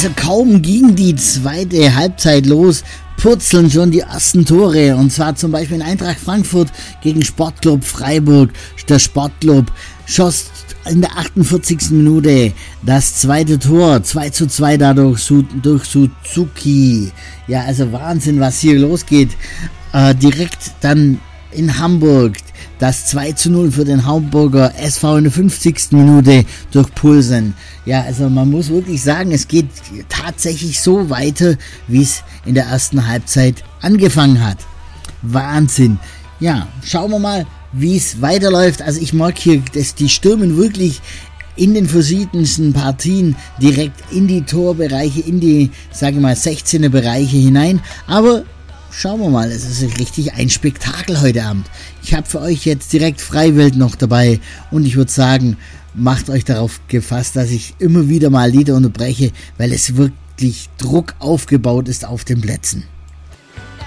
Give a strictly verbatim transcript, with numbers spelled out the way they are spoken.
Also kaum ging die zweite Halbzeit los, purzeln schon die ersten Tore, und zwar zum Beispiel in Eintracht Frankfurt gegen Sportclub Freiburg. Der Sportclub schoss in der achtundvierzigsten Minute das zweite Tor, zwei zu zwei dadurch durch Suzuki. Ja, also Wahnsinn, was hier losgeht. Äh, direkt dann in Hamburg das zwei zu null für den Hamburger S V in der fünfzigsten Minute durch Poulsen. Ja, also man muss wirklich sagen, es geht tatsächlich so weiter, wie es in der ersten Halbzeit angefangen hat. Wahnsinn. Ja, schauen wir mal, wie es weiterläuft. Also ich mag hier, dass die stürmen wirklich in den verschiedensten Partien direkt in die Torbereiche, in die, sage ich mal, sechzehner Bereiche hinein. Aber schauen wir mal, es ist richtig ein Spektakel heute Abend. Ich habe für euch jetzt direkt Freiwild noch dabei und ich würde sagen, macht euch darauf gefasst, dass ich immer wieder mal Lieder unterbreche, weil es wirklich Druck aufgebaut ist auf den Plätzen.